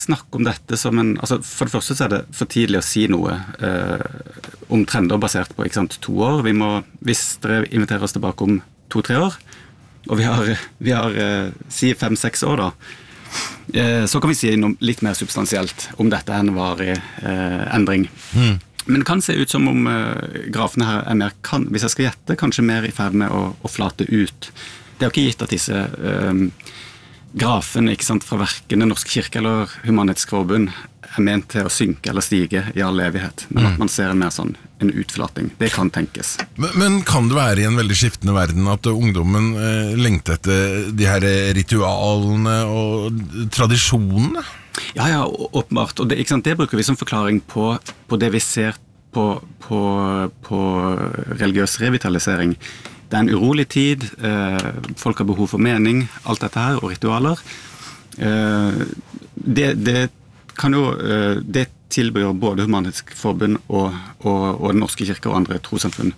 snakke om dette som altså for det første så det for tidlig å si noe om trender basert på 2 år. Hvis dere inviterer oss tilbake om 2-3 år, og vi har si 5-6 år da, så kan vi si noe litt mer substansielt om dette enn varig endring. Men det kan se ut som om grafene her mer, hvis jeg skal gjette, kanskje mer i ferd med å flate ut. Det jo ikke gitt at disse grafen fra hverken Den norske kirke eller Human-Etisk Forbund ment til å synke eller stige i all evighet, men at man ser mer sånn en utflating. Det kan tenkes. Men kan det være i en veldig skiftende verden at ungdommen lengter etter de her ritualene og tradisjonene? Ja, åpenbart. Og det bruker vi som forklaring på det vi ser på religiøs revitalisering. Det en urolig tid, folk har behov for mening, alt dette her, og ritualer. Det tilbyr både Human-Etisk Forbund og Den norske kirke og andre trossamfunn.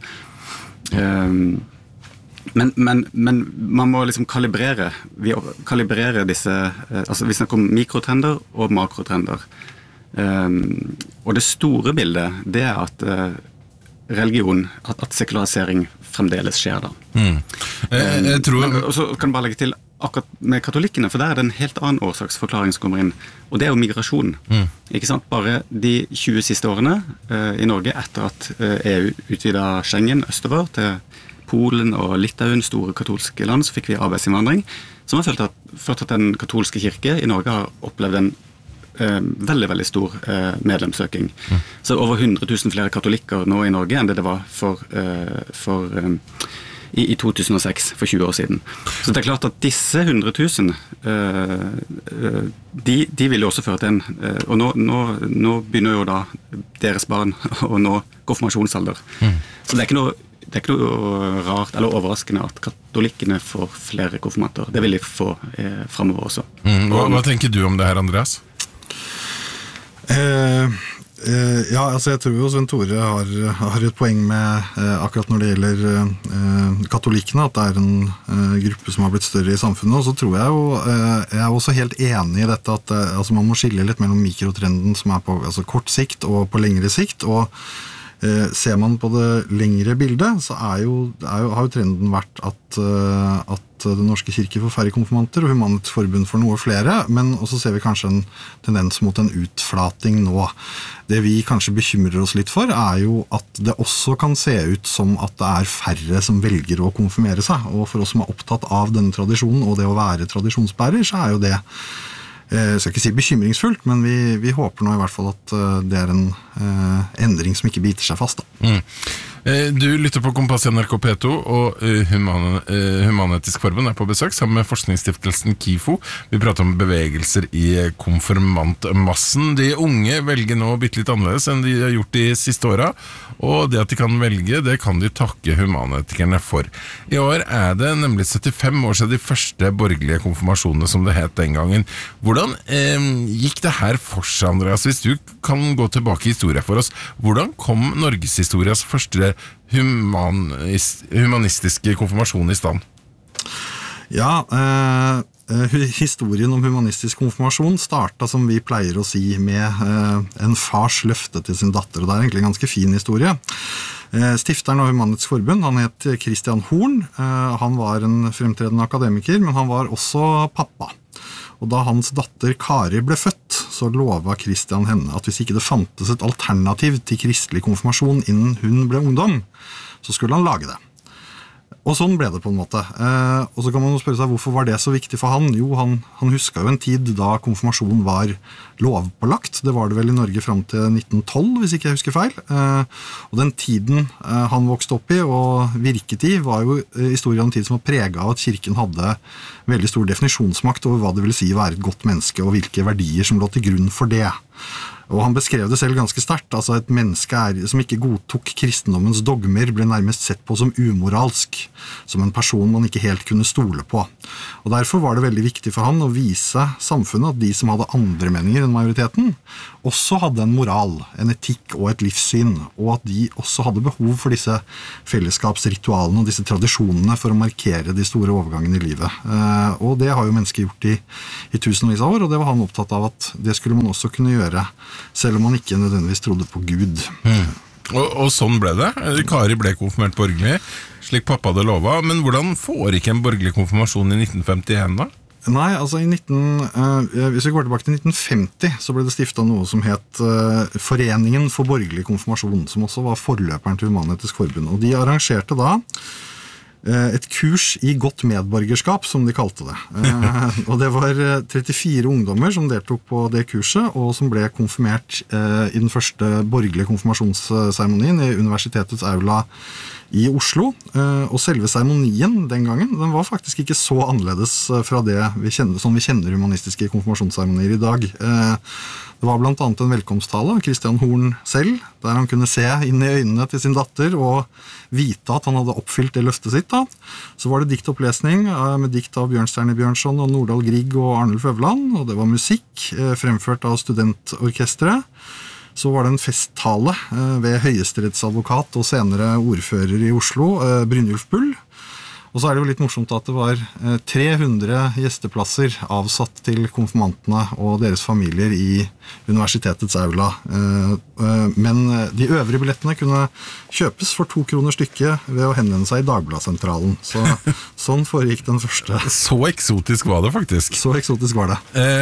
Men man må liksom kalibrere disse, altså vi snakker om mikrotrender og makrotrender. Og det store bildet, det at religion, at sekularisering fremdeles skjer da. Jeg tror... Og så kan jeg bare legge til akkurat med katolikkene, for der det en helt annen årsaksforklaring som kommer inn, og det jo migrasjon. Ikke sant? Bare de 20 siste årene i Norge, etter at EU utvidet Schengen østover til Polen og Litauen, store katolske land, så fikk vi arbeidsinnvandring, som har ført at den katolske kirke i Norge har opplevd en veldig, veldig stor medlemssøking. Så over 100 000 flere katolikker nå i Norge enn det var i 2006, for 20 år siden. Så det klart at disse 100 000, de vil jo også føre til og nå begynner jo da deres barn å nå konfirmasjonsalder. Så det ikke noe rart eller overraskende at katolikkene får flere konfirmanter. Det vil de få fremover også. Hva tenker du om det her, Andreas? Ja, altså jeg tror jo Svein Tore har et poeng med akkurat når det gjelder katolikkene, at det en gruppe som har blitt større i samfunnet, og så tror jeg jo, jeg også helt enig i dette at altså man må skille litt mellom mikrotrenden som på kort sikt og på lengre sikt, og ser man på det lengre bildet, så har jo trenden vært at Den norske kirke får færre konfirmanter, og Human-Etisk Forbund får noe flere, men også ser vi kanskje en tendens mot en utflating nå. Det vi kanskje bekymrer oss litt for, jo at det også kan se ut som at det færre som velger å konfirmere seg, og for oss som opptatt av denne tradisjonen, og det å være tradisjonsbærer, så jo det jeg skal ikke si bekymringsfullt, men vi håper nå i hvert fall at det en endring som ikke biter seg fast da. Du lytter på Kompass i NRK P2, og Human-Etisk Forbund på besøk sammen med forskningsstiftelsen KIFO. Vi prater om bevegelser i konfirmantmassen. De unge velger nå bitte litt annerledes enn de har gjort de siste årene, og det at de kan velge, det kan de takke humanetikerne for. I år det nemlig 75 år siden de første borgerlige konfirmasjonene, som det het den gangen. Hvordan gikk det her for seg, Andreas? Hvis du kan gå tilbake i historien for oss, hvordan kom Norgeshistorias første humanistiske konfirmasjon i stand? Ja, historien om humanistisk konfirmasjon startet, som vi pleier å si, med en fars løfte til sin datter, og det egentlig en ganske fin historie. Stifteren av Human-Etisk Forbund, han het Christian Horn. Han var en fremtredende akademiker, men han var også pappa. Og da hans datter Kari ble født, så lovet Christian henne at hvis ikke det fantes et alternativ til kristelig konfirmasjon innen hun ble ungdom, så skulle han lage det. Og sånn ble det på en måte. Og så kan man jo spørre seg, hvorfor var det så viktig for han? Jo, han husket jo en tid da konfirmasjon var lovpålagt. Det var det vel i Norge frem til 1912, hvis ikke jeg husker feil. Og den tiden han vokste opp i og virket i, var jo historien om en tid som var preget av at kirken hadde veldig stor definisjonsmakt over hva det vil si å være et godt menneske, og hvilke verdier som lå til grunn for det. Og han beskrev det selv ganske sterkt, altså et menneske som ikke godtok kristendommens dogmer, ble nærmest sett på som umoralsk, som en person man ikke helt kunne stole på. Og derfor var det veldig viktig for han å vise samfunnet at de som hadde andre meninger enn majoriteten, også hadde en moral, en etikk og et livssyn, og at de også hadde behov for disse fellesskapsritualene og disse tradisjonene for å markere de store overgangene i livet. Og det har jo mennesker gjort i tusenvis av år, og det var han opptatt av at det skulle man også kunne gjøre, selv om man ikke nødvendigvis trodde på Gud. Og sånn ble det. Kari ble konfirmert borgerlig, slik pappa hadde lovet. Men hvordan får ikke en borgerlig konfirmasjon i 1951 da? Nei, altså hvis vi går tilbake til 1950, så ble det stiftet noe som het Foreningen for borgerlig konfirmasjon, som også var forløperen til Human-Etisk Forbund. Og de arrangerte da et kurs i godt medborgerskap, som de kalte det. Og det var 34 ungdommer som deltok på det kurset, og som ble konfirmert i den første borgerlige konfirmasjonsseremonien i universitetets aula i Oslo. Og selve seremonien den gangen, den var faktisk ikke så annerledes fra det som vi kjenner humanistiske konfirmasjonsseremonier i dag. Det var blant annet en velkomsttale av Christian Horn selv, der han kunne se inn i øynene til sin datter og vite at han hadde oppfylt det løftet sitt. Da. Så var det diktopplesning med dikt av Bjørnstjerne Bjørnson og Nordahl Grieg og Arnulf Øverland, og det var musikk fremført av studentorkestret. Så var det en festtale ved høyesterettsadvokat og senere ordfører i Oslo, Brynjulf Bull. Og så er det jo litt morsomt at det var 300 gjesteplasser avsatt til konfirmantene og deres familier i universitetets aula. Men de øvrige billettene kunne kjøpes for 2 kroner stykket ved å henvende seg i Dagbladsentralen. Så sånn foregikk den første. Så eksotisk var det faktisk. Så eksotisk var det.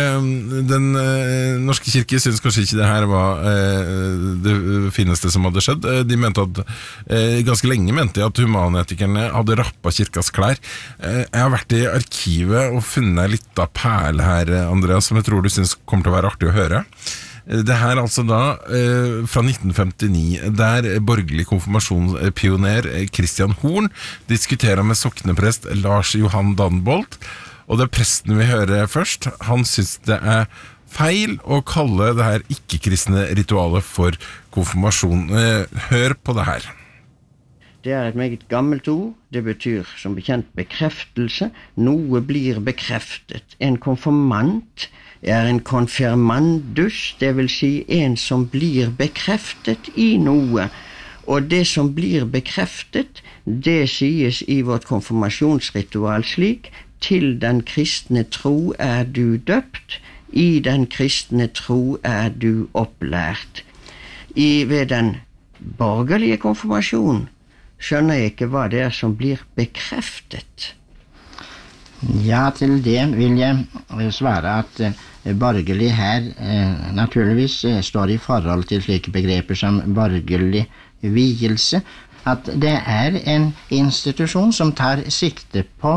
Den norske kirke synes kanskje ikke det her var det fineste som hadde skjedd. De mente at, ganske lenge mente at humanetikerne hadde rappet kirkas klær. Jeg har vært i arkivet og funnet en liten perle her, Andreas, som jeg tror du synes kommer til å være artig å høre. Det her altså da fra 1959, der borgerlig konfirmasjonspioner Christian Horn diskuterer med sokneprest Lars Johan Danbolt, og det er presten vi hører først. Han synes det er feil å kalle det her ikke-kristne ritualet for konfirmasjon. Hør på det her. Det er et meget gammelt ord. Det betyr som bekjent bekreftelse. Noe blir bekreftet. En konfirmant er en konfirmandus, det vil si en som blir bekreftet i noe. Og det som blir bekreftet, det sies i vårt konfirmasjonsritual slik: til den kristne tro er du døpt, i den kristne tro er du opplært. Ved den borgerlige konfirmasjonen skjønner jeg ikke hva det er som blir bekreftet. Ja, til det vil jeg svare at borgerlig her naturligvis står i forhold til slike begreper som borgerlig vielse, at det er en institusjon som tar sikte på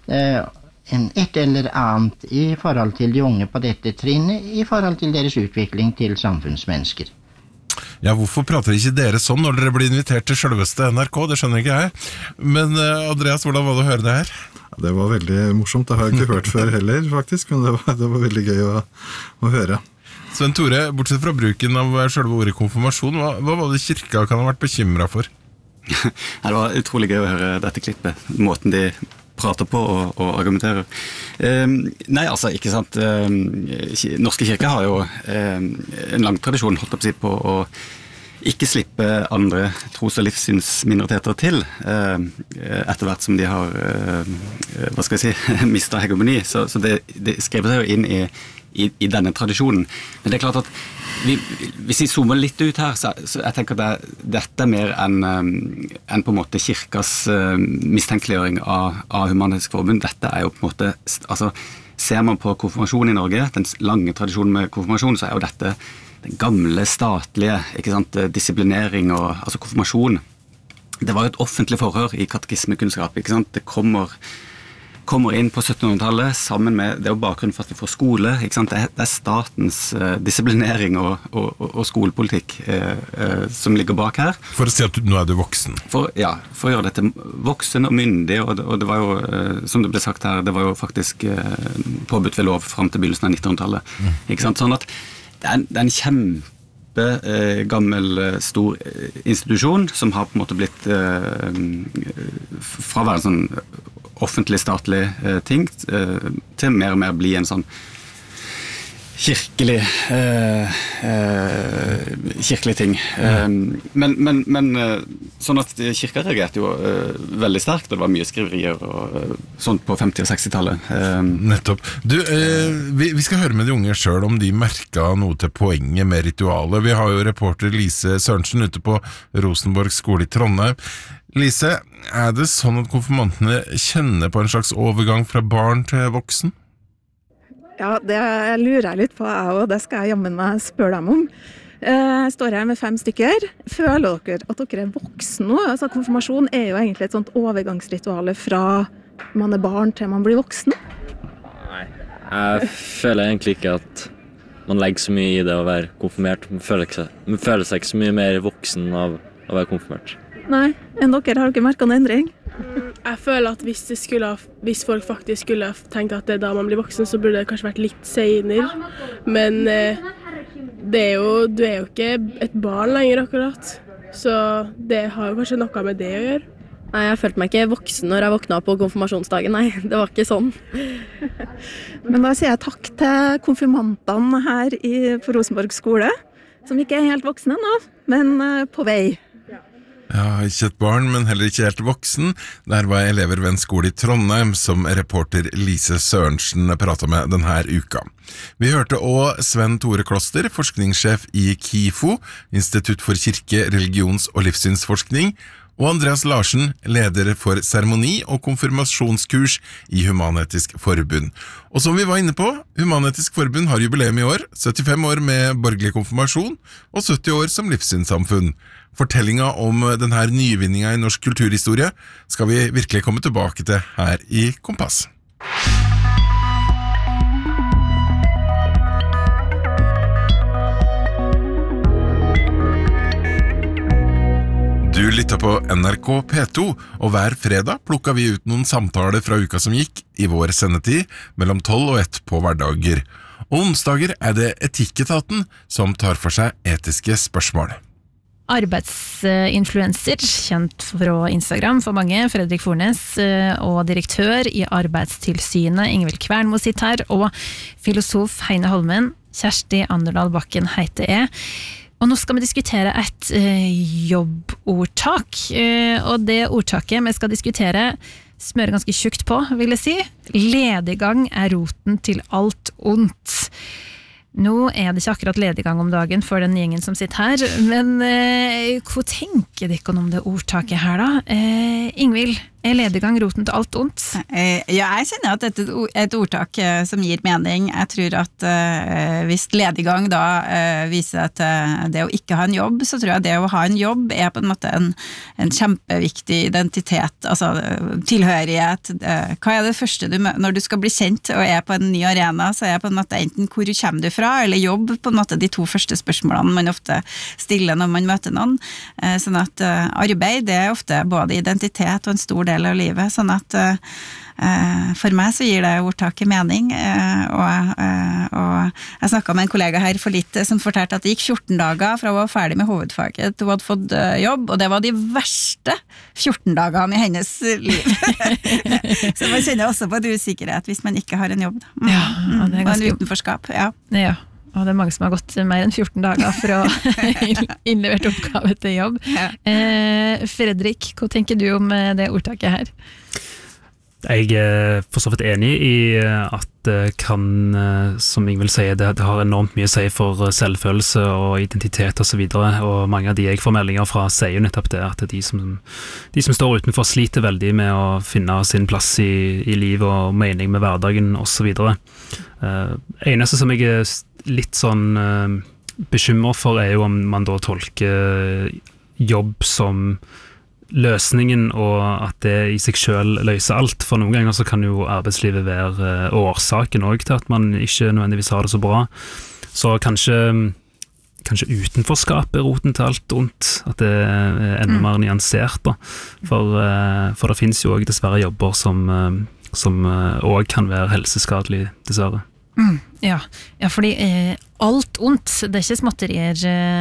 et eller annet i forhold til de unge på dette trinnet, i forhold til deres utvikling til samfunnsmennesker. Ja, hvorfor prater ikke dere sånn når dere blir invitert til selveste NRK? Det skjønner ikke jeg. Men Andreas, hvordan var det å høre det her? Det var veldig morsomt. Det har jeg ikke hørt før heller, faktisk, men det var veldig gøy å høre. Sven Tore, bortsett fra bruken av selve ordet konfirmasjon, hva var det kirka kan ha vært bekymret for? Det var utrolig gøy å høre dette klippet, måten de prater på og argumenterer. Nei, altså, ikke sant. Norske kirke har jo en lang tradisjon, holdt jeg på å ikke slippe andre tros- og livssynsminoriteter til, etter hvert som de har, mistet hegemoni. Så det skriver seg jo inn i denne tradisjonen. Men det er klart at hvis vi zoomer litt ut her, så jeg tenker at dette er mer enn på en måte kirkas mistenkeliggjøring av Human-Etisk Forbund. Dette er jo på en måte, altså ser man på konfirmasjon i Norge, den lange tradisjonen med konfirmasjon, så er jo dette den gamle statlige, ikke sant, disiplinering og altså konfirmasjon. Det var jo et offentlig forhør i katekismekunnskap, ikke sant? Det kommer inn på 1700-tallet sammen med, det er jo bakgrunnen for at vi får skole, ikke sant? Det er statens disiplinering og skolepolitikk som ligger bak her. For å si at nå er du voksen. For å gjøre dette voksen og myndig, og det var jo, som det ble sagt her, det var jo faktisk påbudt ved lov frem til begynnelsen av 1900-tallet. Ikke sant? Sånn at det er en kjempegammel, stor institusjon som har på en måte blitt fra å være en sånn offentlig, statlig ting til mer og mer bli en sånn kirkelig ting. Men sånn at kirka reagerte jo veldig sterkt, og det var mye skriverier og sånt på 50- og 60-tallet. Nettopp. Du, vi skal høre med de unge selv om de merket noe til poenget med ritualet. Vi har jo reporter Lise Sørensen ute på Rosenborg skole i Trondheim. Lise, det sånn at konfirmantene kjenner på en slags overgang fra barn til voksen? Ja, det lurer jeg litt på, og det skal jeg jammen meg spørre dem om. Jeg står her med 5 stykker. Føler dere at dere voksen nå? Altså, konfirmasjon jo egentlig et sånt overgangsrituale fra man barn til man blir voksen. Nei, jeg føler egentlig ikke at man legger så mye i det å være konfirmert. Man føler seg ikke så mye mer voksen av å være konfirmert. Nei, enn dere har ikke merket en endring? Jeg føler at hvis folk faktisk skulle tenkt at det da man blir voksen, så burde det kanskje vært litt senere. Men du jo ikke et barn lenger akkurat, så det har jo kanskje noe med det å gjøre. Nei, jeg følte meg ikke voksen når jeg våkna på konfirmasjonsdagen, nei, det var ikke sånn. Men da sier jeg takk til konfirmantene her på Rosenborg skole, som ikke helt voksne ennå, men på vei. Ja, ikke et barn, men heller ikke helt voksen. Der var elever ved en skole i Trondheim som reporter Lise Sørensen pratet med denne uka. Vi hørte også Sven Tore Kloster, forskningssjef i KIFO, Institutt for kirke-, religions- og livssynsforskning, og Andreas Larsen, leder for seremoni- og konfirmasjonskurs i Human-Etisk Forbund. Og som vi var inne på, Human-Etisk Forbund har jubileum i år, 75 år med borgerlig konfirmasjon og 70 år som livssynssamfunn. Fortellinga om denne nyvinninga i norsk kulturhistorie skal vi virkelig komme tilbake til her i Kompass. Du lytter på NRK P2, og hver fredag plukket vi ut noen samtaler fra uka som gikk i vår sendetid mellom 12 og 1 på hverdager. Og onsdager det Etikketaten som tar for seg etiske spørsmål. Arbeidsinfluencer, kjent fra Instagram for mange, Fredrik Fornes, og direktør i Arbeidstilsynet, Ingvild Kvernmo sitt her, og filosof Heine Holmen, Kjersti Anderdal Bakken heter jeg. Og nå skal vi diskutere et jobbordtak, og det ordtaket vi skal diskutere smører ganske tjukt på, vil jeg si. Lediggang roten til alt ondt. Nå det ikke akkurat lediggang om dagen for den gjengen som sitter her, men hva tenker dere om det ordtaket her da? Ingvild, lediggang roten til alt ondt? Ja, jeg kjenner at dette et ordtak som gir mening. Jeg tror at hvis lediggang da viser at det å ikke ha en jobb, så tror jeg det å ha en jobb på en måte en kjempeviktig identitet, altså tilhørighet. Hva det første når du skal bli kjent og på en ny arena, så på en måte enten hvor kommer du fra, eller jobb, på en måte de 2 første spørsmålene man ofte stiller når man møter noen. Sånn at arbeid, det ofte både identitet og en stor del av livet, sånn at for meg så gir det ordtaket mening, og jeg snakket med en kollega her for litt som fortalte at det gikk 14 dager fra hun var ferdig med hovedfaget til hun hadde fått jobb, og det var de verste 14 dagene i hennes liv. Så man kjenner også på det usikkerhet hvis man ikke har en jobb. Ja, og en utenforskap, ja. Ja. Og det mange som har gått mer enn 14 dager for å innlevert oppgave til jobb. Ja. Fredrik, hva tenker du om det ordtaket her? Jeg for så vidt enig i at det kan, som Ingvild sier, det har enormt mye å si for selvfølelse og identitet og så videre, og mange av de jeg får meldinger fra sier jo nettopp det, at de som står utenfor sliter veldig med å finne sin plass i livet og mening med hverdagen og så videre. Eneste som jeg litt sånn bekymret for jo om man da tolker jobb som løsningen, og at det i seg selv løser alt. For noen ganger så kan jo arbeidslivet være årsaken også til at man ikke nødvendigvis har det så bra. Så kanskje utenforskap roten til alt ondt, at det enda mer nyansert da. For det finnes jo også dessverre jobber som også kan være helseskadelig, dessverre. Ja, fordi alt ondt, det ikke småtterier.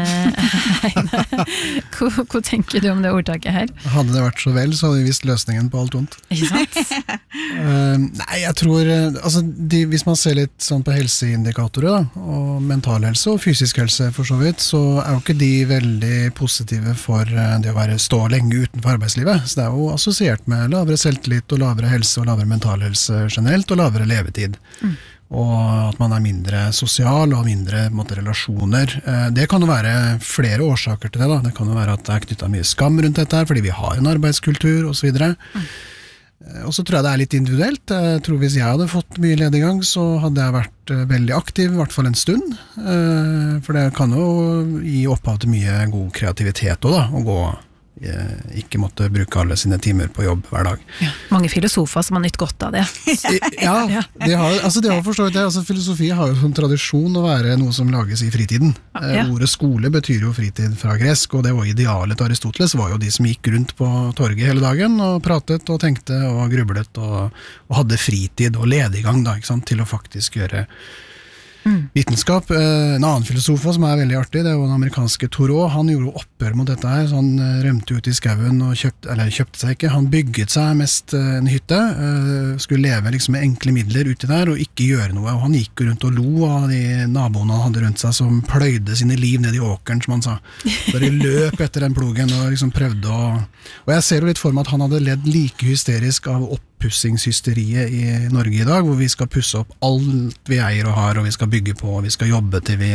Hva tenker du om det ordtaket her? Hadde det vært så vel, så hadde vi visst løsningen på alt ondt. Ikke sant? Nei, jeg tror, hvis man ser litt sånn på helseindikatorer da, og mental helse og fysisk helse for så vidt, så jo ikke de veldig positive for det å stå lenge utenfor arbeidslivet. Så det jo assosiert med lavere selvtillit og lavere helse og lavere mental helse generelt og lavere levetid. Og at man mindre sosial og mindre relasjoner. Det kan jo være flere årsaker til det da. Det kan jo være at det knyttet mye skam rundt dette her, fordi vi har en arbeidskultur og så videre. Og så tror jeg det litt individuelt. Jeg tror hvis jeg hadde fått mye lediggang, så hadde jeg vært veldig aktiv, i hvert fall en stund. For det kan jo gi opphav til mye god kreativitet også da, å gå ikke måtte bruke alle sine timer på jobb hver dag. Ja, mange filosofer som har nytt godt av det. Ja, de har forstått det. Filosofi har jo som tradisjon å være noe som lages i fritiden. Ordet skole betyr jo fritid fra gresk, og det var idealet til Aristoteles, var jo de som gikk rundt på torget hele dagen og pratet og tenkte og grublet og hadde fritid og lediggang da, ikke sant, til å faktisk gjøre vitenskap. En annen filosof som veldig artig, det jo den amerikanske Thoreau. Han gjorde opprør mot dette her, så han rømte ut i skauen og kjøpte seg ikke. Han bygget seg mest en hytte, skulle leve liksom med enkle midler uti der og ikke gjøre noe. Og han gikk rundt og lo av de naboene han hadde rundt seg som pløyde sine liv ned i åkeren, som han sa. Så de løp etter den plogen og liksom prøvde å... Og jeg ser jo litt for meg at han hadde ledd like hysterisk av oppussingshysteriet i Norge i dag, hvor vi skal pusse opp alt vi eier og har, og vi skal bygge på, og vi skal jobbe til vi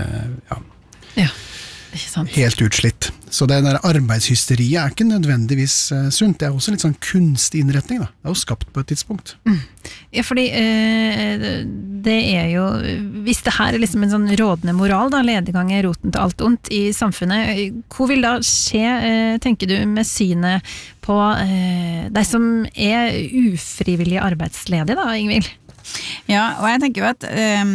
helt utslitt. Så det der arbeidshysteriet ikke nødvendigvis sunt, det også litt sånn kunstig innretning da. Det jo skapt på et tidspunkt. Ja, fordi det jo, hvis det her liksom en sånn rådende moral da, lediggang roten til alt ondt i samfunnet, hva vil da skje, tenker du, med synet på de som ufrivillig arbeidsledige da, Ingvild? Ja, og jeg tenker jo at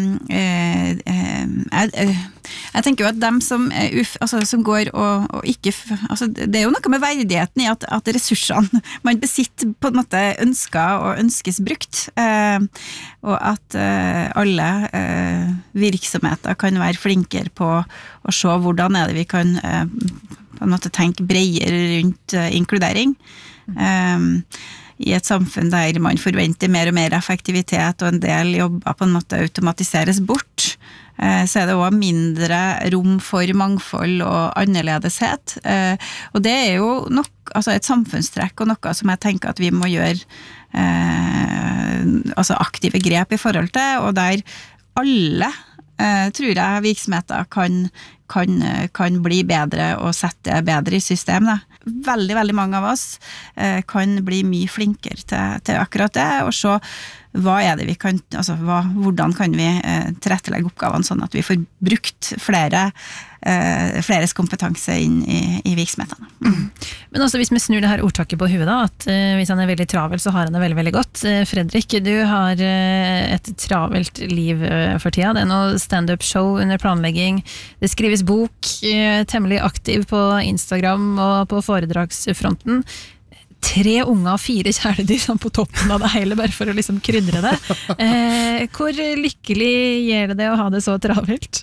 jeg tenker jo at dem som som går og ikke, det jo noe med verdigheten i at ressursene man besitter på en måte ønsker og ønskes brukt, og at alle virksomheter kan være flinkere på å se hvordan det vi kan på en måte tenke bredere rundt inkludering. I et samfunn der man forventer mer og mer effektivitet og en del jobber på en måte automatiseres bort, så det også mindre rom for mangfold og annerledeshet. Og det jo nok, et samfunnstrekk og noe som jeg tenker at vi må gjøre aktive grep i forhold til, og der alle tror jeg virksomheter kan bli bedre og sette bedre i system da. Veldig, veldig mange av oss kan bli mye flinkere til akkurat det, og så hva det vi kan, hvordan kan vi tilrettelegge oppgavene sånn at vi får brukt fleres kompetanse inn i virksomhetene. Men også hvis vi snur det her ordtaket på huet da, at hvis han veldig travel, så har han det veldig, veldig godt. Fredrik, du har et travelt liv for tida. Det noe stand-up show under planlegging. Det skrives bok, temmelig aktiv på Instagram og på foredragsfronten. 3 unger og 4 kjæledyr sånn på toppen av det hele, bare for å liksom krydre det. Hvor lykkelig gjør det å ha det så travelt?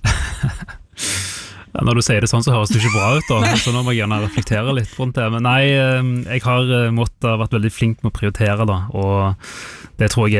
Når du sier det sånn, så høres det ikke bra ut da, så nå må jeg gjerne reflektere litt rundt det. Men nei, jeg har vært veldig flink med å prioritere da, og det tror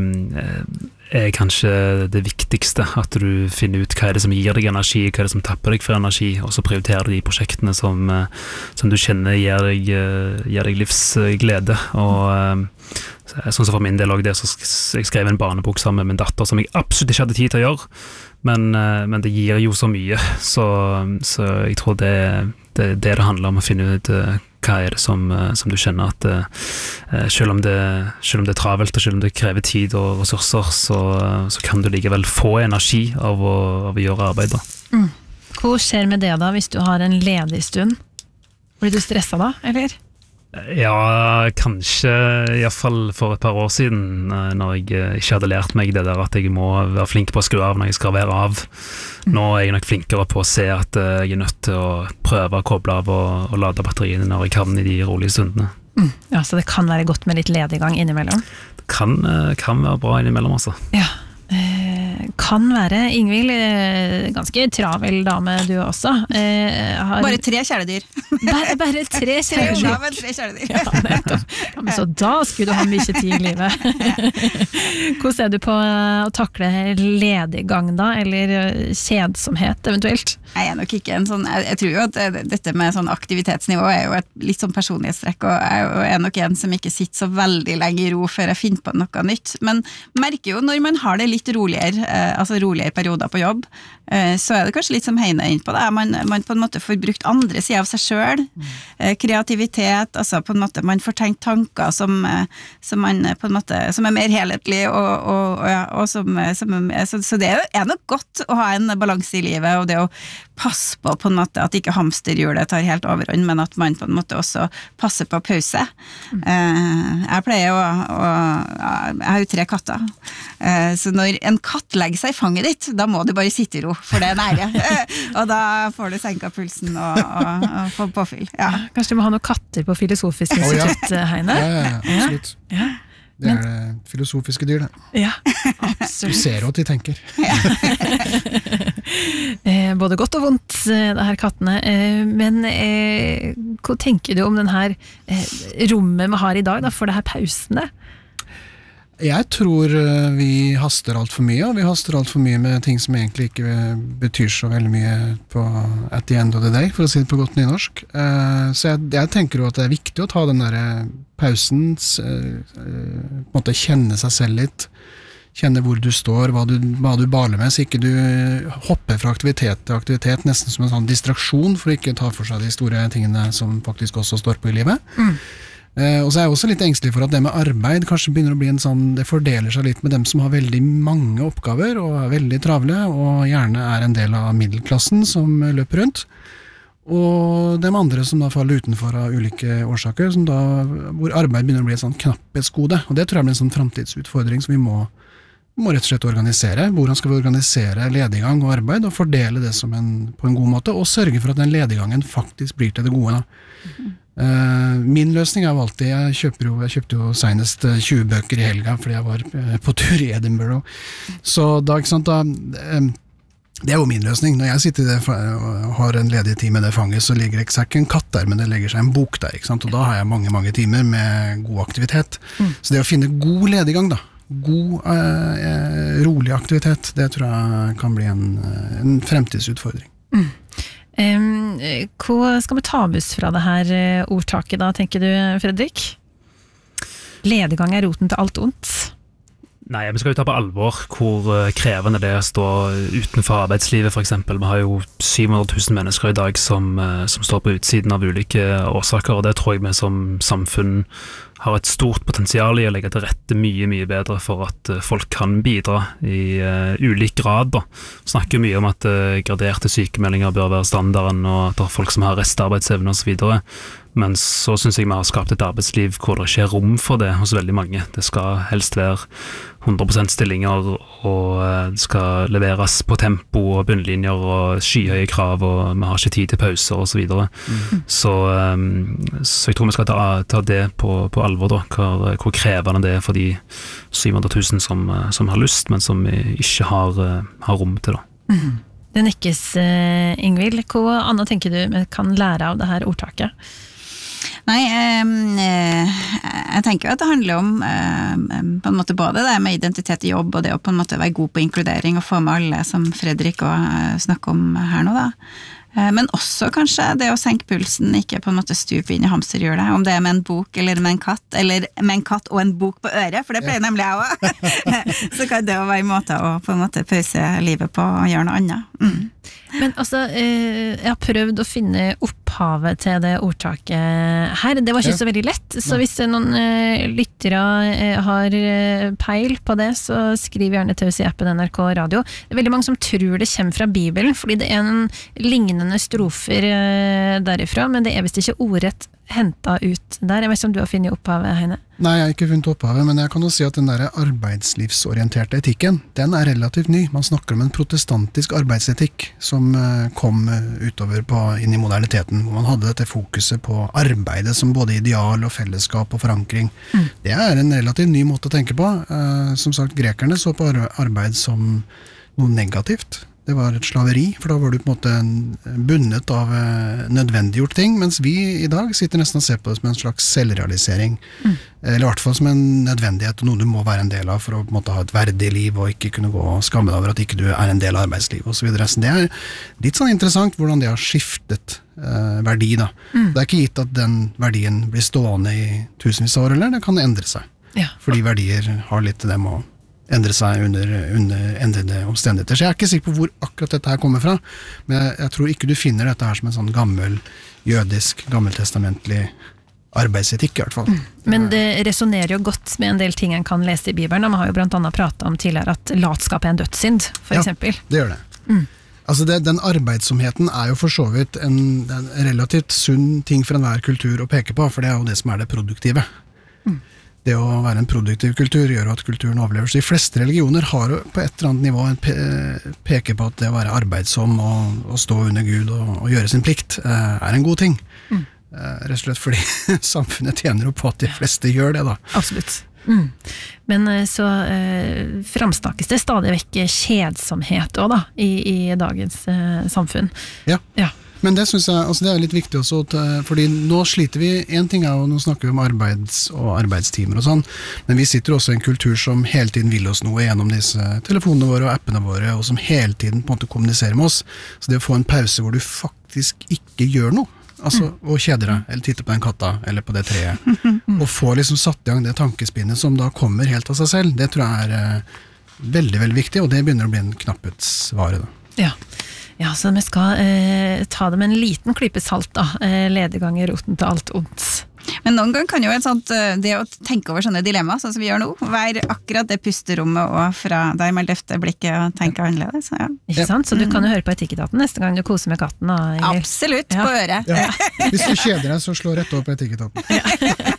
jeg kanskje det viktigste, at du finner ut hva det som gir deg energi, hva det som tapper deg for energi, og så prioriterer du de prosjektene som du kjenner gir deg livsglede. Og sånn som for min del også det, så jeg skrev en barnebok sammen med min datter, som jeg absolutt ikke hadde tid til å gjøre, men det gir jo så mye, så jeg tror det handler om å finne ut hva det som du kjenner at selv om det travelt og selv om det krever tid og ressurser, så kan du likevel få energi av å gjøre arbeid da. Hva skjer med det da hvis du har en ledig stund? Blir du stresset da, eller? Ja, kanskje i hvert fall for et par år siden, når jeg ikke hadde lært meg det der at jeg må være flink på å skru av når jeg skal være av. Nå jeg nok flinkere på å se at jeg nødt til å prøve å koble av og lade batteriene når jeg kan i de rolige stundene. Ja, så det kan være godt med litt lediggang innimellom? Det kan være bra innimellom, altså. Ja. kan være. Ingvild, ganske travel dame du også. Bare 3 kjæledyr. Bare 3 kjæledyr. Ja, men 3 kjæledyr. Ja, men så da skulle du ha mye tid i livet. Hvordan ser du på å takle lediggang da, eller kjedsomhet eventuelt? Jeg nok ikke en sånn, jeg tror jo at dette med sånn aktivitetsnivå jo et litt sånn personlighetstrekk, og jeg nok en som ikke sitter så veldig lenge i ro før jeg finner på noe nytt. Men merker jo når man har det litt roligere, altså roligere perioder på jobb, så det kanskje litt som Heine inn på det. Man på en måte får brukt andre sider av seg selv, kreativitet, altså på en måte man får tenkt tanker som man på en måte, som mer helhetlig, og så det nok godt å ha en balanse i livet, og det å passe på en måte at ikke hamsterhjulet tar helt overhånd, men at man på en måte også passer på pause. Jeg pleier jeg har jo 3 katter, så når en katt legger seg i fanget ditt, da må du bare sitte i ro, for det nære. Og da får du senket pulsen og få påfyll. Ja. Kanskje du må ha noen katter på Filosofisk institutt, Heine? Ja, absolutt. Ja. Det det filosofiske dyr, det. Ja, absolutt. Du ser at de tenker. Både godt og vondt, det her kattene. Men hva tenker du om den her rommet vi har i dag, da, for det her pausene? Jeg tror vi haster alt for mye, og vi haster alt for mye med ting som egentlig ikke betyr så veldig mye på at the end of the day, for å si det på godt nynorsk. Så jeg tenker jo at det er viktig å ta den der pausen, på en måte kjenne seg selv litt, kjenne hvor du står, hva du baler med, så ikke du hopper fra aktivitet til aktivitet, nesten som en sånn distraksjon, for å ikke ta for seg de store tingene som faktisk også står på i livet. Og så er jeg også litt engstelig for at det med arbeid kanskje begynner å bli en sånn, det fordeler seg litt med dem som har veldig mange oppgaver og er veldig travle og gjerne er en del av middelklassen som løper rundt, og dem andre som da faller utenfor av ulike årsaker, som da, hvor arbeid begynner å bli et sånn knapphetsgode, og det tror jeg blir en sånn fremtidsutfordring som vi må rett og slett organisere. Hvordan skal vi organisere lediggang og arbeid og fordele det på en god måte, og sørge for at den lediggangen faktisk blir til det gode da. Min løsning er jo alltid, jeg kjøpte jo senest 20 bøker i helga fordi jeg var på tur i Edinburgh, så da, ikke sant, det er jo min løsning. Når jeg sitter og har en ledig tid med det fanget, så ligger det ikke en katt der, men det legger seg en bok der, ikke sant? Og da har jeg mange timer med god aktivitet. Så det å finne god lediggang da, god, rolig aktivitet, det tror jeg kan bli en fremtidsutfordring. Hva skal vi ta med fra det her ordtaket da, tenker du, Fredrik? Lediggang er roten til alt ondt. Nei, vi skal jo ta på alvor hvor krevende det er å stå utenfor arbeidslivet, for eksempel. Vi har jo 700 000 mennesker i dag som står på utsiden av ulike årsaker, og det tror jeg vi som samfunn har et stort potensial i å legge til rette mye bedre for at folk kan bidra i ulik grad. Da. Snakker mye om at graderte sykemeldinger bør være standarden, og at det er folk som har restarbeidsevne og så videre. Men så synes jeg vi har skapt et arbeidsliv hvor det ikke er rom for det hos veldig mange. Det skal helst være 100% stillinger, og det skal leveres på tempo og bunnlinjer og skyhøye krav, og vi har ikke tid til pauser og så videre. Så jeg tror vi skal ta det på alvor da, hvor krevende det er for de 700 000 som har lyst, men som ikke har rom til det. Det nekkes, Ingvild. Hva annet tenker du kan lære av det her ordtaket? Nei, jeg tenker jo at det handler om på en måte både det med identitet i jobb og det å på en måte være god på inkludering og få med alle som Fredrik snakker om her nå da. Men også kanskje det å senke pulsen, ikke på en måte stupe inn i hamsterhjulet, om det er med en bok eller med en katt og en bok på øret, for det pleier nemlig jeg også. Så kan det jo være en måte å på en måte pause livet på og gjøre noe annet. Men altså, jeg har prøvd å finne opphavet til det ordtaket her. Det var ikke så veldig lett, så hvis noen lyttere har peil på det, så skriv gjerne til oss i appen NRK Radio. Det er veldig mange som tror det kommer fra Bibelen, fordi det er en lignende strofer derifra, men det er visst ikke ordrett hentet ut der. Jeg vet ikke om du har funnet opphavet, Heine? Nei, jeg har ikke funnet opphavet, men jeg kan jo si at den der arbeidslivsorienterte etikken, den er relativt ny. Man snakker om en protestantisk arbeidsetikk som kom utover inn i moderniteten, hvor man hadde dette fokuset på arbeidet som både ideal og fellesskap og forankring. Det er en relativt ny måte å tenke på. Som sagt, grekerne så på arbeid som noe negativt. Det var et slaveri, for da var du på en måte bundet av nødvendiggjort ting, mens vi i dag sitter nesten og ser på det som en slags selvrealisering. Eller i hvert fall som en nødvendighet, og noe du må være en del av for å på en måte ha et verdig liv, og ikke kunne gå og skamme deg over at ikke du er en del av arbeidslivet, og så videre. Så det litt sånn interessant hvordan det har skiftet verdi da. Det ikke gitt at den verdien blir stående i tusenvis av år, eller det kan endre seg. Fordi verdier har litt det med å endre seg under endrede omstendigheter. Så jeg ikke sikker på hvor akkurat dette her kommer fra, men jeg tror ikke du finner dette her som en sånn gammel, jødisk, gammeltestamentlig arbeidsetikk i hvert fall. Men det resonerer jo godt med en del ting en kan lese i Bibelen. Man har jo blant annet pratet om tidligere at latskap en dødssynd, for eksempel. Ja, det gjør det. Altså den arbeidsomheten jo for så vidt en relativt sunn ting for enhver kultur å peke på, for det jo det som det produktive. Det å være en produktiv kultur gjør at kulturen overlever. Så de fleste religioner har jo på et eller annet nivå peker på at det å være arbeidsom og stå under Gud og gjøre sin plikt en god ting. Rett og slett fordi samfunnet tjener jo på at de fleste gjør det da. Absolutt. Men så framsnakkes det stadig vekk kjedsomhet også da, i dagens samfunn. Ja. Men det synes jeg, altså det litt viktig også, fordi nå sliter vi, en ting jo, nå snakker vi om og arbeidstimer og sånn, men vi sitter også i en kultur som hele tiden vil oss noe gjennom disse telefonene våre og appene våre, og som hele tiden på en måte kommuniserer med oss. Så det å få en pause hvor du faktisk ikke gjør noe, altså å kjede deg, eller titte på den katta, eller på det treet, og få liksom satt i gang det tankespinnet som da kommer helt av seg selv, det tror jeg veldig, veldig viktig, og det begynner å bli en knapphetsvare da. Ja, så vi skal ta det med en liten klype salt da, lediggang roten til alt ondt. Men noen gang kan jo det å tenke over sånne dilemmaer, sånn som vi gjør nå, være akkurat det pusterommet og fra der man løfter blikket og tenker annerledes. Ja. Ikke sant? Så du kan jo høre på Etikketaten neste gang du koser med katten. Da, absolutt, på øret. Ja. Hvis du kjeder deg, så slå rett opp på Etikketaten.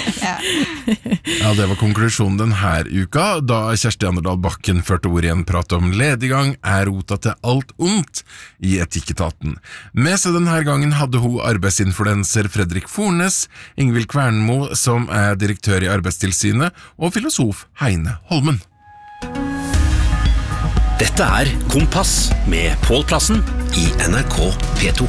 Ja, det var konklusjonen denne uka, da Kjersti Anderdal Bakken førte ord i en prat om lediggang rota til alt ondt i Etikketaten. Med seg denne gangen hadde hun arbeidsinfluenser Fredrik Fornes, Ingvild Kvernmo, som direktør i Arbeidstilsynet, og filosof Heine Holmen. Dette Kompass med Pål Plassen i NRK P2.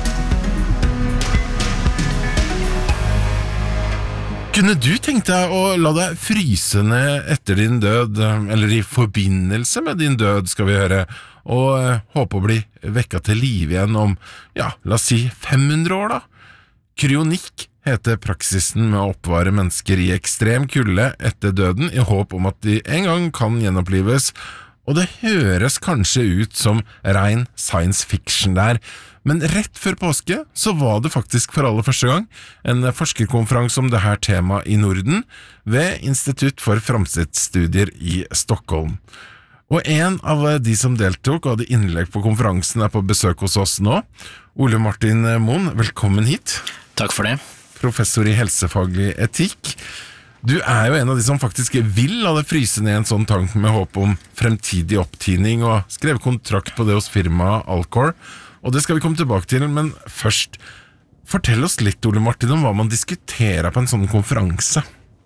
Kunne du tenkt deg å la deg fryse ned etter din død, eller i forbindelse med din død, skal vi høre, og håpe å bli vekket til liv igjen om, ja, la oss si 500 år da? Kryonikk heter praksisen med å oppvare mennesker i ekstrem kulde etter døden, i håp om at de en gang kan gjenopplives, og det høres kanskje ut som ren science fiction der, men rett før påske så var det faktisk for aller første gang en forskerkonferanse om dette temaet i Norden ved Institutt for Framtidsstudier i Stockholm. Og en av de som deltok og hadde innlegg på konferansen på besøk hos oss nå. Ole Martin Moen, velkommen hit. Takk for det. Professor i helsefaglig etikk. Du jo en av de som faktisk vil la det fryse ned en sånn tank med håp om fremtidig opptining og skrev kontrakt på det hos firmaet Alcor. Og det skal vi komme tilbake til, men først, fortell oss litt, Ole Martin, om hva man diskuterer på en sånn konferanse.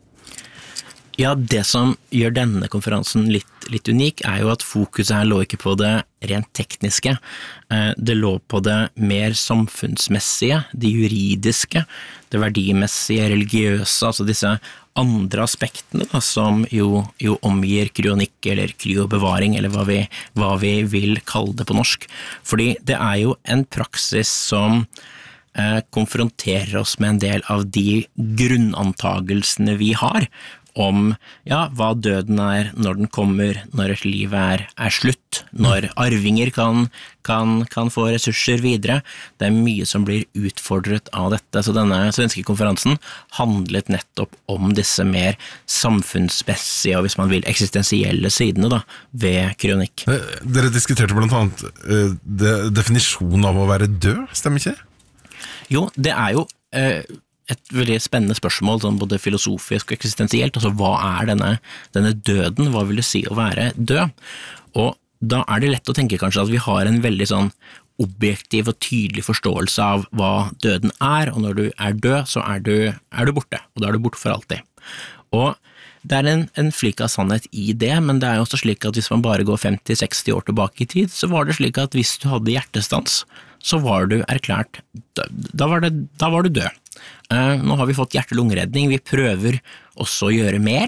Ja, det som gjør denne konferansen litt unik, jo at fokuset her lå ikke på det rent tekniske. Det lå på det mer samfunnsmessige, det juridiske, det verdimessige, religiøse, altså disse andre aspektene da, som jo omgir kryonikk eller kryobevaring, eller hva vi vil kalle det på norsk. Fordi det jo en praksis som konfronterer oss med en del av de grunnantagelsene vi har om hva døden når den kommer, når et liv slutt, når arvinger kan få ressurser videre. Det mye som blir utfordret av dette, så denne svenske konferansen handlet nettopp om disse mer samfunnsmessige og hvis man vil eksistensielle sidene da, ved kryonikk. Dere diskuterte blant annet definisjonen av å være død, stemmer ikke det? Jo, det jo et veldig spennende spørsmål, sånn både filosofisk og eksistensielt, altså hva denne døden, hva vil det si å være død? Og da det lett å tenke kanskje at vi har en veldig sånn objektiv og tydelig forståelse av hva døden og når du død, så du borte, og da du borte for alltid. Og det en flik av sannhet i det, men det jo også slik at hvis man bare går 50-60 år tilbake i tid, så var det slik at hvis du hadde hjertestans, så var du erklært død. Da var du død. Nå har vi fått hjerte-lungeredning, vi prøver også å gjøre mer,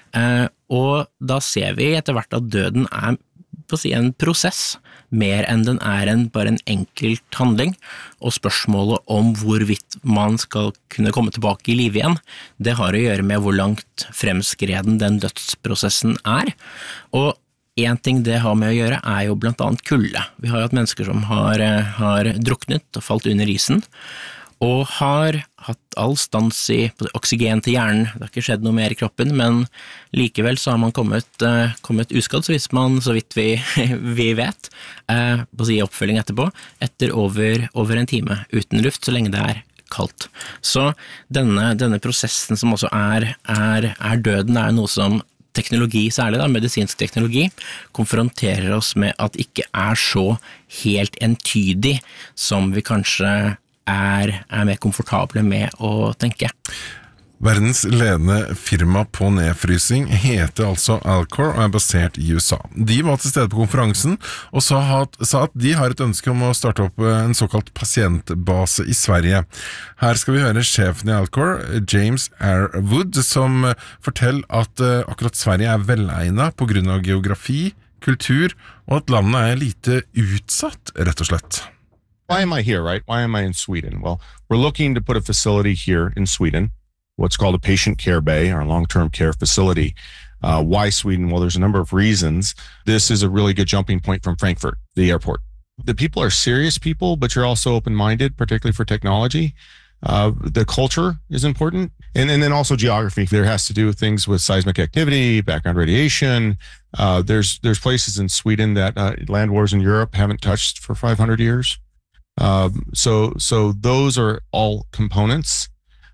og da ser vi etter hvert at døden på å si en prosess, mer enn den bare en enkelt handling, og spørsmålet om hvorvidt man skal kunne komme tilbake i liv igjen, det har å gjøre med hvor langt fremskreden den dødsprosessen og en ting det har med å gjøre jo blant annet kulde. Vi har jo hatt mennesker som har druknet og falt under isen, og har hatt all stans i oksygen til hjernen. Det har ikke skjedd noe mer i kroppen, men likevel så har man kommet uskadd, så vidt vi vet, på å si oppfølging etterpå, etter over en time uten luft, så lenge det kaldt. Så denne prosessen som også døden, noe som teknologi, særlig medisinsk teknologi, konfronterer oss med at det ikke så helt entydig som vi kanskje mer komfortable med å tenke. Verdens ledende firma på nedfrysing heter altså Alcor og basert i USA. De var til stede på konferansen og sa at de har et ønske om å starte opp en såkalt pasientbase i Sverige. Her skal vi høre sjefen i Alcor, James R. Wood, som forteller at akkurat Sverige velegnet på grunn av geografi, kultur, og at landet lite utsatt, rett og slett. Why am I here, right? Why am I in Sweden? Well, we're looking to put a facility here in Sweden, what's called a patient care bay, our long-term care facility. Why Sweden? Well, there's a number of reasons. This is a really good jumping point from Frankfurt, the airport. The people are serious people, but you're also open-minded, particularly for technology. The culture is important. And then also geography. There has to do with things with seismic activity, background radiation. There's places in Sweden that land wars in Europe haven't touched for 500 years. So those are all components.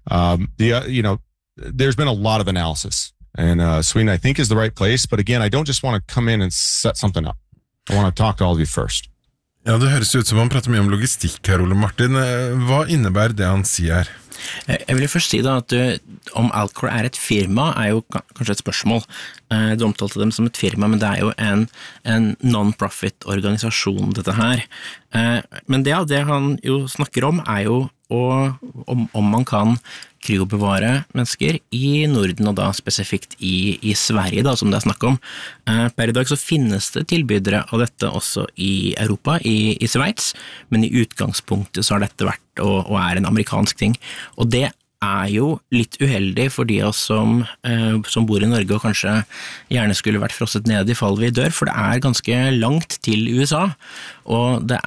There's been a lot of analysis, and Sweden, I think, is the right place. But again, I don't just want to come in and set something up. I want to talk to all of you first. Ja, det høres ut som han prater mye om logistikk her, Ole Martin. Hva innebærer det han sier her? Jeg vil først si da at om Alcor et firma jo kanskje et spørsmål. Du omtalte dem som et firma, men det jo en non-profit organisasjon dette her. Men det han jo snakker om jo om man kan kryobevare mennesker i Norden, og da spesifikt i Sverige da, som det snakk om. Per i dag så finnes det tilbydere av dette også i Europa, i Sveits, men i utgangspunktet så har dette vært og en amerikansk ting. Og det jo litt uheldig for de oss som bor i Norge og kanskje gjerne skulle vært frosset ned i fall vi dør, for det ganske langt til USA, og det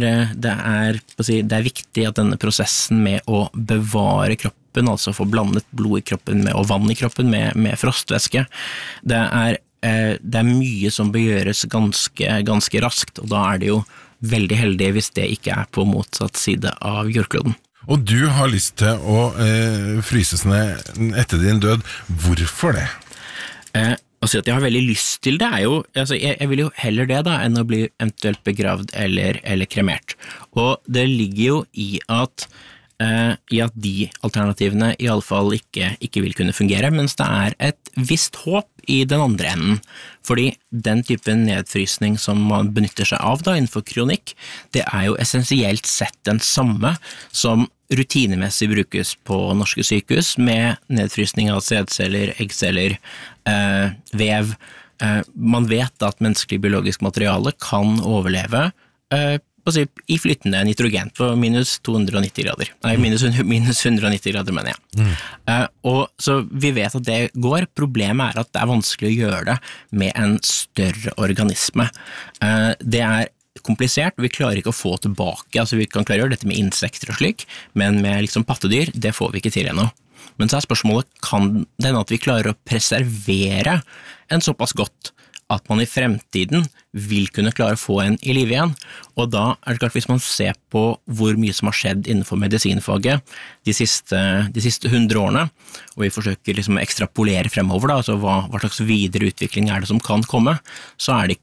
viktig at denne prosessen med å bevare kroppen, altså få blandet blod i kroppen og vann i kroppen med frostvæske, det mye som bør gjøres ganske raskt, og da det jo veldig heldig hvis det ikke på motsatt side av jordkloden. Og du har lyst til å fryses ned etter din død. Hvorfor det? Å si at jeg har veldig lyst til det jo, altså jeg vil jo heller det da, enn å bli eventuelt begravd eller kremert. Og det ligger jo i at de alternativene i alle fall ikke vil kunne fungere, mens det et visst håp i den andre enden. Fordi den typen nedfrysning som man benytter seg av da innenfor kronikk, det jo essensielt sett den samme som rutinemessig brukes på norske sykehus med nedfrysning av sædceller, eggceller, vev. Man vet at menneskelig biologisk materiale kan overleve i flytende nitrogen på minus 290 grader. Nei, minus 190 grader, mener jeg. Og så vi vet at det går. Problemet at det vanskelig å gjøre det med en større organisme. Det komplisert, vi klarer ikke å få tilbake, altså vi kan klare å gjøre dette med insekter og slik, men med liksom pattedyr, det får vi ikke til ennå. Men så spørsmålet, kan det hende at vi klarer å preservere en såpass godt at man i fremtiden vil kunne klare å få en i liv igjen, og da det klart hvis man ser på hvor mye som har skjedd innenfor medisinfaget de siste 100 årene, og vi forsøker liksom å ekstrapolere fremover da, altså hva slags videre utvikling det som kan komme, så det ikke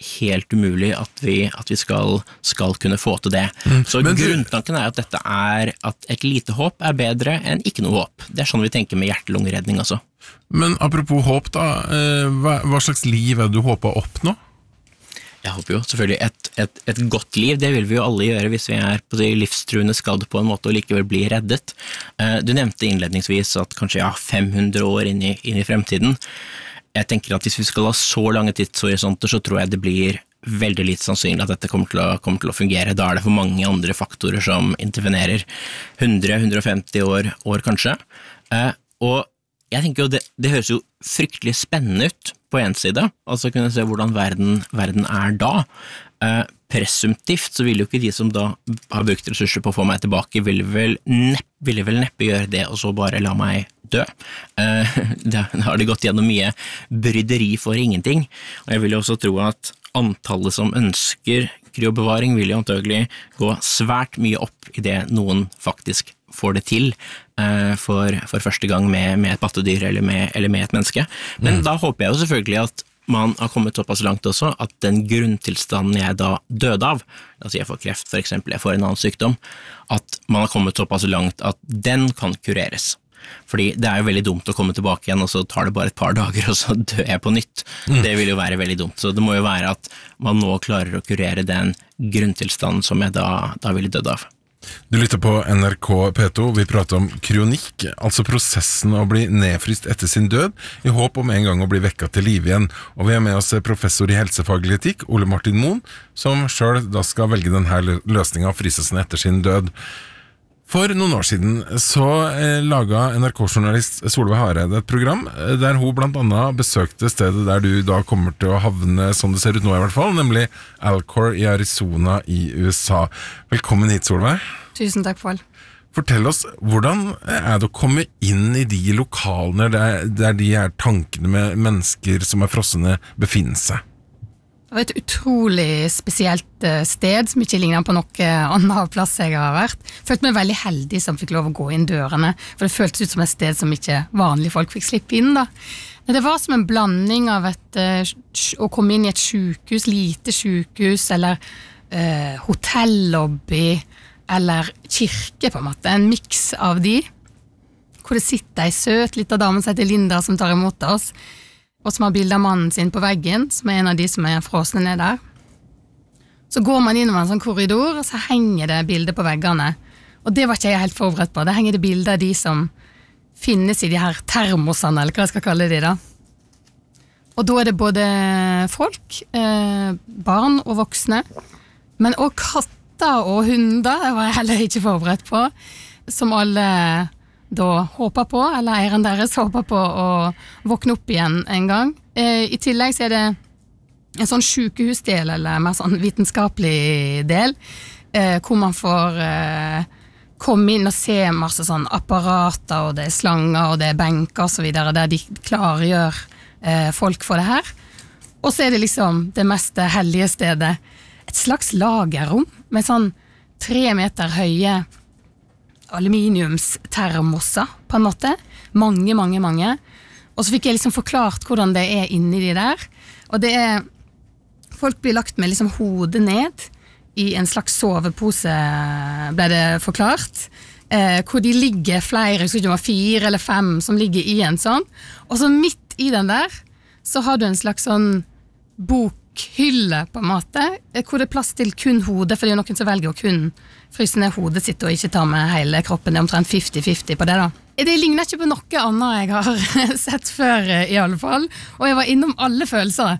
helt umulig at vi skal kunne få til det. Så grunntanken at dette at et lite håp bedre enn ikke noe håp. Det sånn vi tenker med hjerte-lungeredning altså. Men apropos håp da, hva slags liv det du håper å oppnå? Jeg håper jo selvfølgelig et godt liv, det vil vi jo alle gjøre hvis vi på de livstruende skadd på en måte og likevel bli reddet. Du nevnte innledningsvis at kanskje 500 år inn i fremtiden. Jeg tenker at hvis vi skal ha så lange tidshorisonter, så tror jeg det blir veldig litt sannsynlig at dette kommer til å fungere. Da det for mange andre faktorer som intervenerer. 100-150 år kanskje. Og jeg tenker jo det høres jo fryktelig spennende ut på en side, altså kunne se hvordan verden da. Presumptivt så vil jo ikke de som da har brukt ressurser på å få meg tilbake, ville vel neppe gjøre det og så bare la meg dø. Da har det gått gjennom mye bryderi for ingenting, og jeg vil jo også tro at antallet som ønsker kryobevaring vil jo antagelig gå svært mye opp i det noen faktisk får det til for første gang med et pattedyr eller med et menneske. Men da håper jeg jo selvfølgelig at man har kommet såpass langt også at den grunntilstanden jeg da døde av, altså jeg får kreft for eksempel, jeg får en annen sykdom, at man har kommet såpass langt at den kan kureres. Fordi det jo veldig dumt å komme tilbake igjen, og så tar det bare et par dager, og så dør jeg på nytt. Det vil jo være veldig dumt. Så det må jo være at man nå klarer å kurere den grunntilstanden som jeg da ville dødd av. Du lytter på NRK P2, vi prater om kryonikk, altså prosessen å bli nedfryst etter sin død, i håp om en gang å bli vekket til liv igjen. Og vi med oss professor i helsefaglig etikk, Ole Martin Moen, som selv da skal velge denne løsningen av frysesen etter sin død. For noen år siden så laget NRK-journalist Solveig Hareide et program der hun blant annet besøkte stedet der du da kommer til å havne, som det ser ut nå i hvert fall, nemlig Alcor i Arizona i USA. Velkommen hit, Solveig. Tusen takk, Pål. Fortell oss, hvordan det å komme inn i de lokalene der de tankene med mennesker som frossene befinner seg? Det var et utrolig spesielt sted som ikke ligner på noe annet plass jeg har vært. Følte meg veldig heldig som fikk lov å gå inn dørene, for det føltes ut som et sted som ikke vanlige folk fikk slippe inn da. Det var som en blanding av å komme inn i et sykehus, lite sykehus, eller hotellobby, eller kirke på en måte, en mix av de, hvor det sitter en søt liten dame som heter Linda som tar imot oss, og som har bildet av mannen sin på veggen, som en av de som frosne ned der. Så går man innover en sånn korridor, og så henger det bilder på veggene. Og det var ikke jeg helt forberedt på. Det henger det bilder av de som finnes i de her termosene, eller hva jeg skal kalle de da. Og da det både folk, barn og voksne, men også katter og hunder, det var jeg heller ikke forberedt på, som alle da håper på, eller eieren deres håper på å våkne opp igjen en gang. I tillegg så det en sånn sykehusdel, eller mer sånn vitenskapelig del, hvor man får komme inn og se masse sånn apparater, og det slanger, og det benker og så videre, der de klargjør folk for det her. Og så det liksom det mest hellige stedet, et slags lagerrom, med sånn 3 meter høye aluminiumstermosser på en måte, mange, og så fikk jeg liksom forklart hvordan det inni de der, og det folk blir lagt med liksom hodet ned i en slags sovepose, ble det forklart, hvor de ligger flere, jeg husker ikke om det var 4 eller 5 som ligger i en sånn, og så midt i den der, så har du en slags sånn bokhylle på en måte, hvor det plass til kun hodet, for det noen som velger å kun fryse ned hodet sitt og ikke ta med hele kroppen, det omtrent 50-50 på det da. Det ligner ikke på noe annet jeg har sett før i alle fall, og jeg var innom alle følelser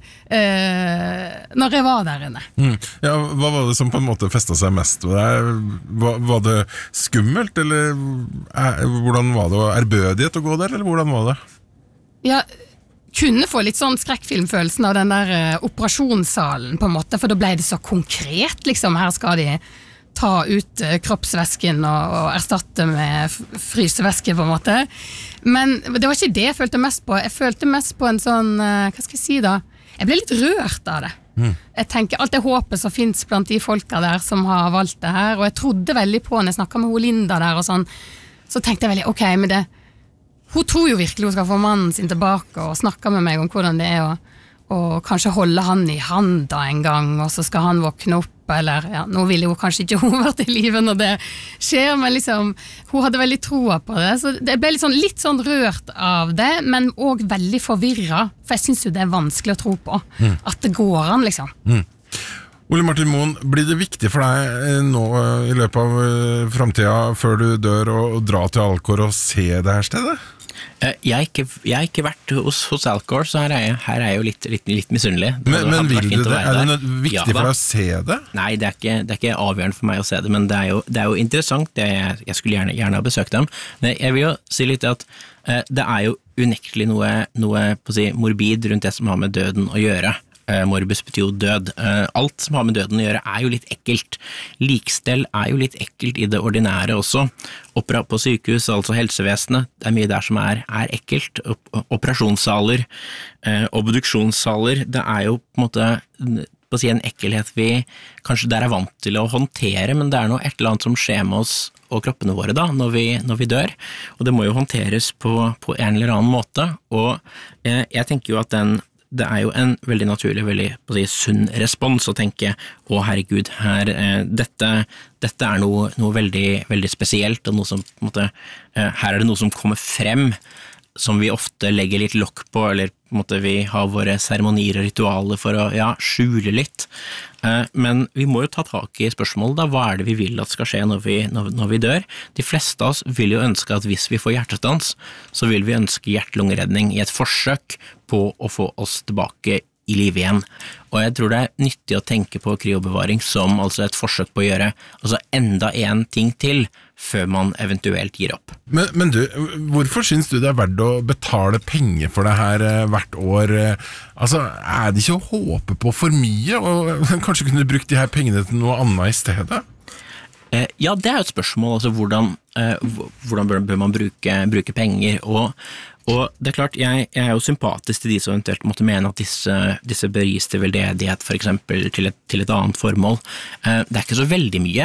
når jeg var der inne. Ja, hva var det som på en måte festet seg mest? Var det skummelt, eller hvordan var det? Ærbødighet å gå der, eller hvordan var det? Ja, kunne få litt sånn skrekkfilmfølelsen av den der operasjonssalen på en måte, for da ble det så konkret, liksom, her skal de ta ut kroppsvæsken og erstatte med frysevæske på en måte. Men det var ikke det jeg følte mest på. Jeg følte mest på en sånn, hva skal jeg si da? Jeg ble litt rørt av det. Jeg tenker alt det håpet som finnes blant de folka der som har valgt det her, og jeg trodde veldig på når jeg snakket med Linda der og sånn, så tenkte jeg veldig, ok, men det hun tror jo virkelig hun skal få mannen sin tilbake og snakke med meg om hvordan det og kanskje holde han i handa en gang, og så skal han våkne opp, eller ja, nå vil jo kanskje ikke hun vært i livet når det skjer, men liksom, hun hadde veldig troa på det, så det ble litt sånn rørt av det, men også veldig forvirret, for jeg synes jo det er vanskelig å tro på, at det går an liksom. Ole Martin Moen, blir det viktig for deg nå i løpet av fremtiden før du dør å dra til Alcor og se det her stedet? Jeg har ikke vært hos Alcor, så her er jeg jo litt misunnelig. Men vil du det? Er det viktig for deg å se det? Nei, det er ikke avgjørende for meg å se det, men det er jo interessant. Jeg skulle gjerne ha besøkt dem. Men jeg vil jo si litt at det er jo unektelig noe på å si, morbid rundt det som har med døden å gjøre. Morbus betyr jo død. Alt som har med døden å gjøre er jo litt ekkelt. Likstell er jo litt ekkelt i det ordinære også. På sykehus, altså helsevesenet, det er mye der som er ekkelt. Operasjonssaler, obduksjonssaler, det er jo på en måte på å si en ekkelhet vi kanskje der er vant til å håndtere, men det er noe et eller annet som skjer med oss og kroppene våre da, når vi dør, og det må jo håndteres på en eller annen måte, og jeg tenker jo at det er jo en veldig naturlig, veldig på å si, sunn respons å tenke, å herregud, dette er noe veldig, veldig spesielt, og noe som, på en måte, her er det noe som kommer frem, som vi ofte legger litt lokk på, eller på en måte vi har våre seremonier og ritualer for å skjule litt. Men vi må jo ta tak i spørsmålet da, hva er det vi vil at skal skje når vi dør? De fleste av oss vil jo ønske at hvis vi får hjertestans, så vil vi ønske hjerte-lungeredning i et forsøk på å få oss tilbake i liv igjen. Og jeg tror det er nyttig å tenke på kryobevaring som altså et forsøk på å gjøre altså enda en ting til før man eventuelt gir opp. Men du, hvorfor synes du det er verdt å betale penger for det her hvert år? Altså, er det ikke å håpe på for mye? Og kanskje kunne du brukt de her pengene til noe annet i stedet? Ja, det er jo et spørsmål, altså hvordan bør man bruke penger, og det er klart, jeg er jo sympatisk til de som eventuelt måtte mene at disse bør gis til veldedighet, for eksempel til et annet formål. Det er ikke så veldig mye,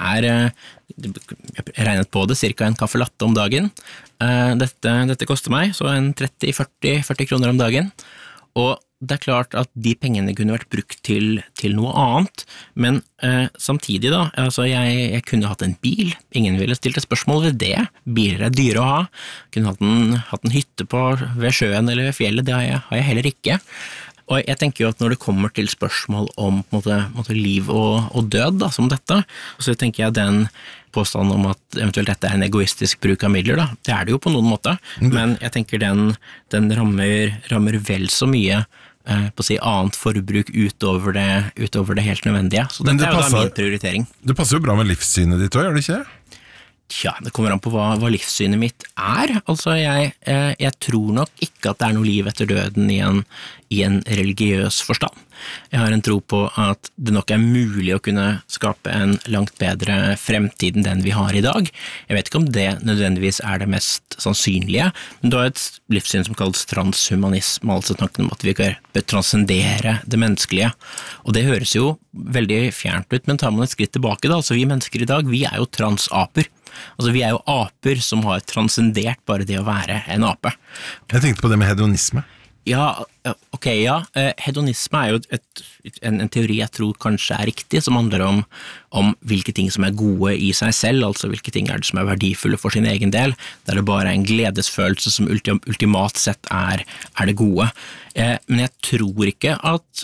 jeg regnet på det, cirka en kaffe latte om dagen. Dette koster meg, så en 30-40 kroner om dagen, og det er klart at de pengene kunne vært brukt til noe annet, men samtidig da, altså jeg kunne hatt en bil, ingen ville stilt et spørsmål ved det, biler er dyre å ha, kunne hatt en hytte ved sjøen eller ved fjellet, det har jeg heller ikke. Og jeg tenker jo at når det kommer til spørsmål om på en måte liv og død da, som dette, så tenker jeg den påstanden om at eventuelt dette er en egoistisk bruk av midler, da, det er det jo på noen måte, men jeg tenker den rammer vel så mye på å si annet forbruk utover det helt nødvendige. Så dette er jo da min prioritering. Det passer jo bra med livssynet ditt også, gjør det ikke? Tja, det kommer an på hva livssynet mitt er. Altså, jeg tror nok ikke at det er noe liv etter døden i en religiøs forstand. Jeg har en tro på at det nok er mulig å kunne skape en langt bedre fremtid enn den vi har i dag. Jeg vet ikke om det nødvendigvis er det mest sannsynlige, men det er et livssyn som kalles transhumanisme, altså tanken om at vi bør transcendere det menneskelige. Og det høres jo veldig fjernt ut, men tar man et skritt tilbake da, altså vi mennesker i dag, vi er jo transaper. Altså vi er jo aper som har transcendert bare det å være en ape. Jeg tenkte på det med hedonisme. Ja, ok, ja. Hedonisme er jo en teori jeg tror kanskje er riktig, som handler om hvilke ting som er gode i seg selv, altså hvilke ting er det som er verdifulle for sin egen del, der det bare er en gledesfølelse som ultimat sett er det gode. Men jeg tror ikke at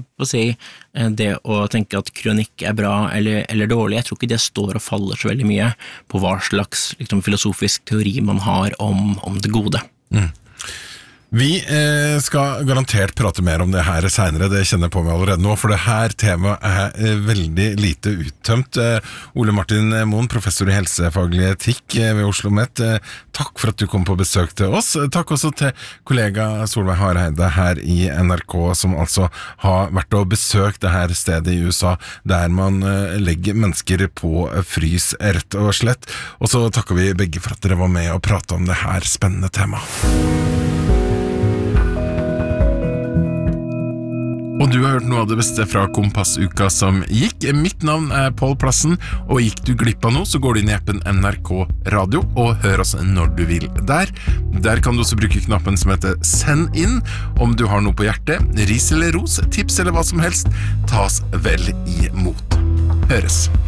det å tenke at kronikk er bra eller dårlig, jeg tror ikke det står og faller så veldig mye på hva slags filosofisk teori man har om det gode. Vi skal garantert prate mer om det her senere, det kjenner jeg på meg allerede nå, for det her temaet er veldig lite uttømt. Ole Martin Moen, professor i helsefaglig etikk ved Oslo Met, takk for at du kom på besøk til oss. Takk også til kollega Solveig Hareide her i NRK, som altså har vært og besøkt det her stedet i USA, der man legger mennesker på frys, rett og slett. Og så takker vi begge for at dere var med og pratet om det her spennende temaet. Og du har hørt noe av det beste fra Kompassuka som gikk. Mitt navn Pål Plassen, og gikk du glipp av noe, så går du inn i appen NRK Radio og hør oss når du vil der. Der kan du også bruke knappen som heter Send inn. Om du har noe på hjertet, ris eller ros, tips eller hva som helst, tas vel imot. Høres.